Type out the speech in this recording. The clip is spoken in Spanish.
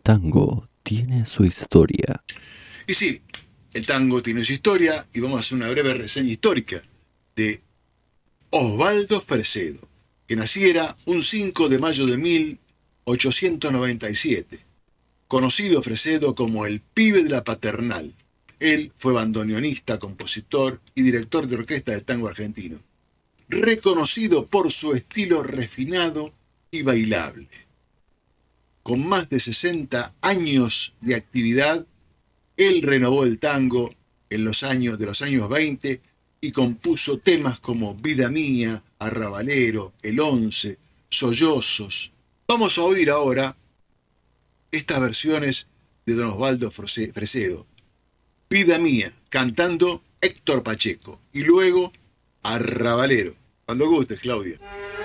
tango tiene su historia. Y sí, el tango tiene su historia y vamos a hacer una breve reseña histórica de Osvaldo Fresedo, que naciera un 5 de mayo de 1897. Conocido Fresedo como el pibe de la paternal. Él fue bandoneonista, compositor y director de orquesta del tango argentino. Reconocido por su estilo refinado y bailable. Con más de 60 años de actividad, él renovó el tango de los años 20 y compuso temas como Vida Mía, Arrabalero, El Once, Sollozos. Vamos a oír ahora estas versiones de don Osvaldo Fresedo. Vida Mía, cantando Héctor Pacheco. Y luego Arrabalero. Cuando gustes, Claudia.